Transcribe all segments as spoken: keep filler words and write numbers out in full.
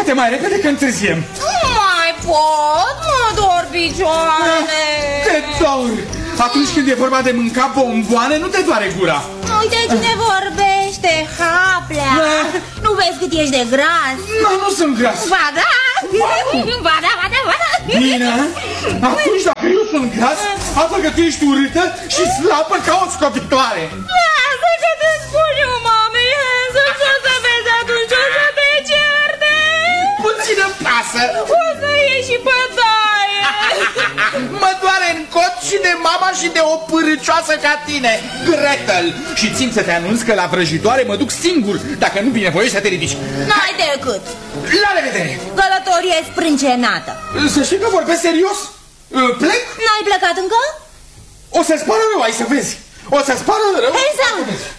Poate mai repede că întârziem. Nu mai pot, mă dor picioarele. Te dor. Atunci când e vorba de mânca bomboane, nu te doare gura. Uite cine vorbește, Haplea. Nu vezi cât ești de gras? Nu, nu sunt gras. Ba da, ba da, ba da, ba da. Bine, atunci dacă eu sunt gras, află că tu ești urâtă și slabă ca o scopitoare. Lasă că te spun eu, mame, să ce să vezi atunci, o să te certe. Puțin-mi pasă. O să ieși și bătaie. Mă doare în cot și de mama și de o pârâcioasă ca tine, Gretel. Și țin să te anunț că la vrăjitoare mă duc singur, dacă nu vine voie să te ridici. N-ai decât. La revedere. Călătorie sprâncenată. Să știi că vorbesc serios. Plec? N-ai plecat încă? O să-ți pară rău, ai să vezi. O să-ți pară rău. Hansel!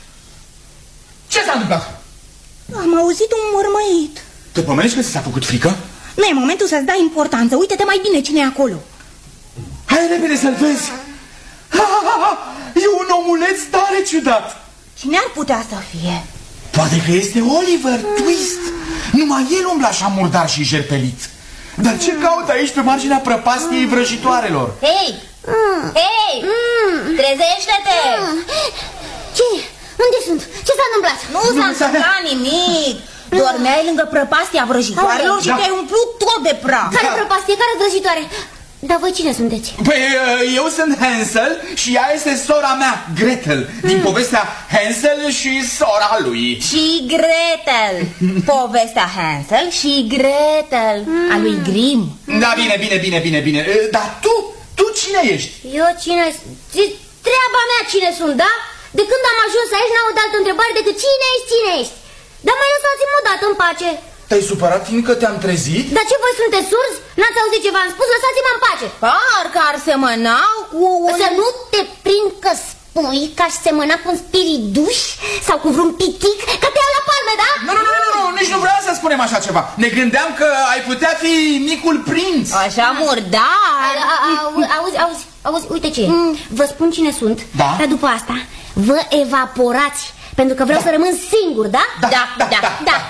Ce s-a întâmplat? Am auzit un mormăit. Te pomenești că ți s-a făcut frică? Nu e momentul să-ți dai importanță. Uite-te mai bine cine e acolo. Hai repede să-l vezi. Ha, ha, ha, ha. E un omuleț tare ciudat. Cine ar putea să fie? Poate că este Oliver Twist. Numai el umblă așa murdar și jerpelit. Dar ce caută aici pe marginea prăpastiei vrăjitoarelor? Hei! Mm. Hei! Mm. Trezește-te! Mm. Ce? Unde sunt? Ce s-a întâmplat? Nu s-a întâmplat nimic. Dormeai lângă prăpastia vrăjitoarelor și te-ai umplut tot de praf. Care prăpastie? Care vrăjitoare? Dar voi cine sunteți? Păi eu sunt Hansel și ea este sora mea, Gretel, din mm. povestea Hansel și sora lui. Și Gretel. Povestea Hansel și Gretel, mm. a lui Grimm. Da, bine, bine, bine, bine, bine. Dar tu, tu cine ești? Eu cine sunt? Treaba mea cine sunt, da? De când am ajuns aici n-aud altă întrebare decât cine ești, cine ești? Dar mai lăsați-mă odată în pace. Te-ai supărat fiindcă te-am trezit? Dar ce, voi sunteți surzi? N-ați auzit ce v-am spus? Lăsați-mă în pace. Parcă ar semănau cu un... Să nu te prind că spui că aș semăna cu un spiriduș sau cu vreun pitic, că te iau la palme, da? Nu, nu, nu, nu, nu, nici nu vreau să spunem așa ceva. Ne gândeam că ai putea fi micul prinț. Așa murdar. Auzi, auzi, auzi, uite ce mm. Vă spun cine sunt, da? Dar după asta vă evaporați, pentru că vreau da. să rămân singur, da? Da, da, da, da, da. da.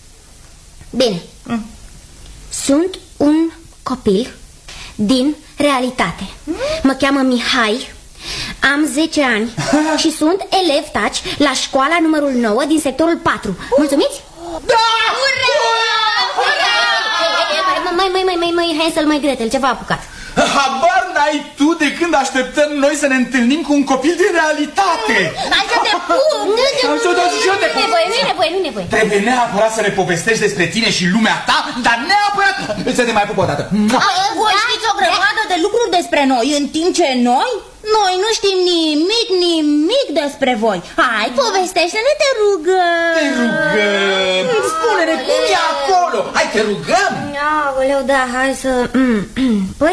Bine. Mm. Sunt un copil din realitate. Mm. Mă cheamă Mihai. Am zece ani și sunt elev taci la școala numărul nouă din sectorul patru. Mulțumiți? Da! Ura! Ura! Mai, mai, mai, mai, mai, Hansel, mai Gretel, ce v-a apucat? Habar n-ai tu de când așteptăm noi să ne întâlnim cu un copil din realitate. Hai să te pun! Nu-i nevoie, nu-i nevoie, nu-i nevoie. Trebuie neapărat să ne povestești despre tine și lumea ta, dar neapărat să te mai pup o dată. Voi știți o grămadă de lucruri despre noi, în timp ce noi, noi nu știm nimic, nimic despre voi. Hai, povestește-ne, te rugăm. Te rugăm. Spune-ne cum e acolo. Hai, te rugăm. Aoleu, da, hai să... Păi,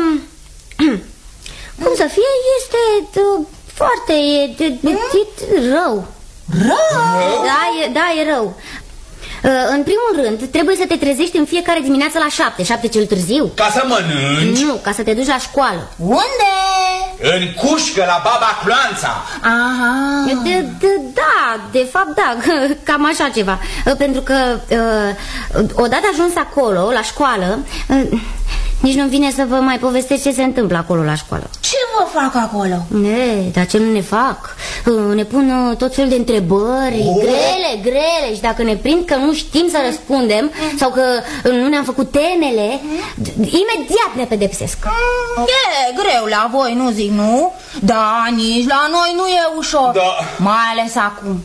cum să fie, este foarte, e, e, e rău. Rău? Da, e, da, e rău. În primul rând, trebuie să te trezești în fiecare dimineață la șapte, șapte cel târziu. Ca să mănânci? Nu, ca să te duci la școală. Unde? În cușcă, la baba Cloanța. Aha. De, de, da, de fapt da, cam așa ceva. Pentru că odată ajuns acolo, la școală, nici nu vine să vă mai povestesc ce se întâmplă acolo la școală. Ce vă fac acolo? Ne, dar ce nu ne fac? Ne pun tot felul de întrebări oh. grele, grele. Și dacă ne prind că nu știm să răspundem mm. sau că nu ne-am făcut temele, mm. imediat ne pedepsesc. E greu la voi, nu zic, nu? Da, nici la noi nu e ușor. Da. Mai ales acum.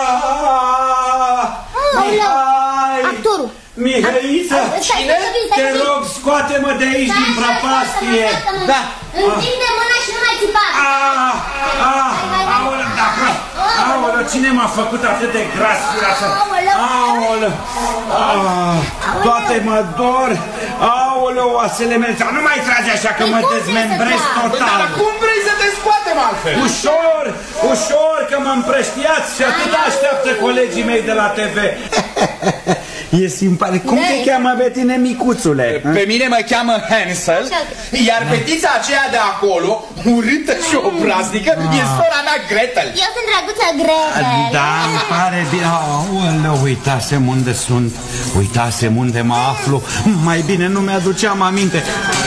Mihai! Actorul! Mihăiță! Cine? Te rog, scoate-mă de aici, din prăpastie! Da! Întinde mâna și nu mai țipa! Ah, ah, aoleu, dacă... Aoleu, cine m-a făcut atât de gras? Aoleu! Ah, toate mă dor! Aoleu, oasele mele! Nu mai trage așa că mă dezmembrez total! Dar cum vrei să te scoate facem altfel? Ușor, ușor, că mă împrăștiați și atât așteaptă colegii mei de la T V. E simpatic. Cum te cheamă pe tine, micuțule? Pe mine mă cheamă Hansel, iar fetița aceea de acolo, urâtă și obraznică, e sora mea Gretel. Eu sunt drăguța Gretel. Da, îmi pare bine. Aoleu, uitasem unde sunt, uitasem unde mă aflu. Mai bine nu mi-aduceam aminte.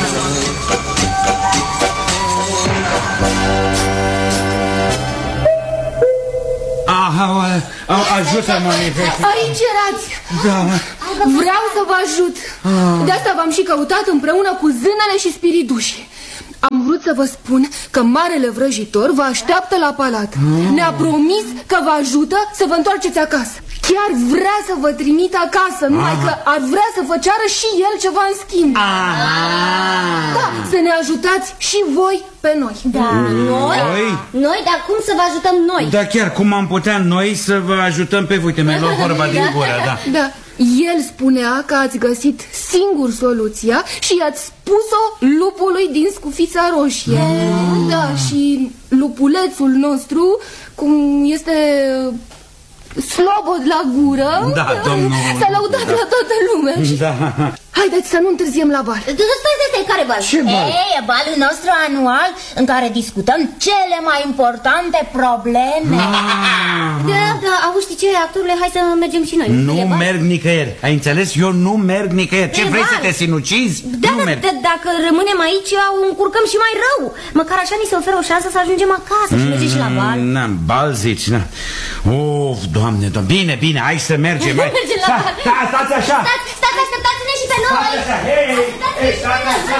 Ajută-mă, aici erați. Da. Vreau să vă ajut. De asta v-am și căutat împreună cu zânele și spiridușii. Am vrut să vă spun că marele vrăjitor vă așteaptă la palat. Ne-a promis că vă ajută să vă întoarceți acasă. Chiar vrea să vă trimite acasă, numai că ar vrea să vă ceară și el ceva în schimb. Da, să ne ajutați și voi pe noi. Da, noi? Noi? Noi, dar cum să vă ajutăm noi? Da, chiar cum am putea noi să vă ajutăm pe... Uite, mi-ai luat vorba din gură, da. Da, el spunea că ați găsit singur soluția și i-ați spus-o lupului din Scufița Roșie. Da, și lupulețul nostru, cum este... slobod la gură, da, domnul... s-a lăudat la toată lumea. Da. Haideți să nu întârziem la bal. Stai, stai, stai, care bal? Ce bal? Ei, e balul nostru anual în care discutăm cele mai importante probleme. Da, da, auzi, știi ce, actorile, hai să mergem și noi. Nu merg nicăieri, ai înțeles? Eu nu merg nicăieri. Ce, vrei să te sinucizi? Da, nu da, merg. da, dacă rămânem aici, o încurcăm și mai rău. Măcar așa ni se oferă o șansă să ajungem acasă și mergem și la bal. Na, bal zici, na. Of, Doamne, Doamne, bine, bine, hai să mergem. Mergem la bal. Da, stați așa. Stați, stați, așteptați-ne și pe noi. Stați așa, hei, hei, stați așa.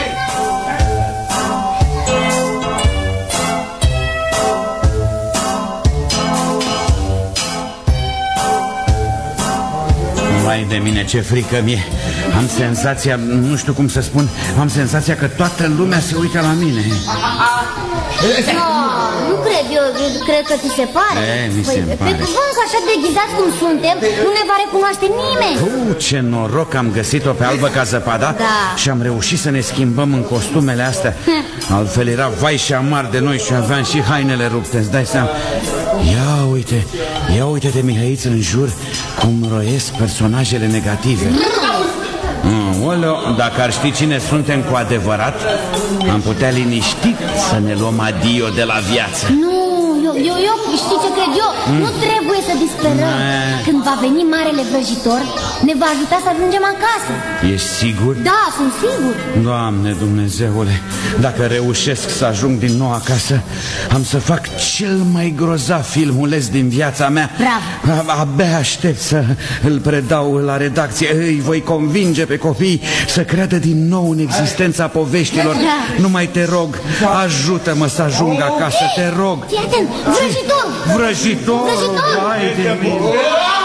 Vai de mine, ce frică mie. Am senzația, nu știu cum să spun, am senzația că toată lumea se uită la mine. No, nu cred, eu, eu cred că ți se pare. E, mi se păi, pare. Pe cuvânt că așa deghizați cum suntem, nu ne va recunoaște nimeni. Uh, ce noroc, am găsit-o pe albă ca zăpada. Da. Și am reușit să ne schimbăm în costumele astea. Altfel era vai și amar de noi și aveam și hainele rupte, îți dai seama. Ia uite, ia uite-te, Mihăiță, în jur cum roiesc personajele negative. Mm, oleo, dacă ar ști cine suntem cu adevărat, am putea liniștit să ne luăm adio de la viață. Nu, eu, eu, eu știi ce cred eu? Mm. Nu trebuie să disperăm. Mm. Când va veni marele vrăjitor, ne va ajuta să ajungem acasă. Ești sigur? Da, sunt sigur. Doamne Dumnezeule, dacă reușesc să ajung din nou acasă, am să fac cel mai grozav filmuleț din viața mea. Bravo. Abia aștept să îl predau la redacție. Îi voi convinge pe copii să creadă din nou în existența poveștilor. Da. Numai te rog, ajută-mă să ajung acasă, te rog. Fii atent, vrăjitorul! Vrăjitorul! Vrăjitorul! Hai de mine!